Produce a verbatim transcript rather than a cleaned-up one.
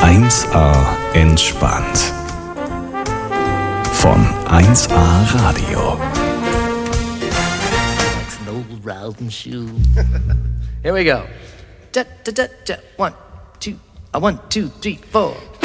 eins A entspannt. Von eins A Radio. That's an old riding shoe. Here we go. Da, da, da, da. One, two, uh, one, two, three, four.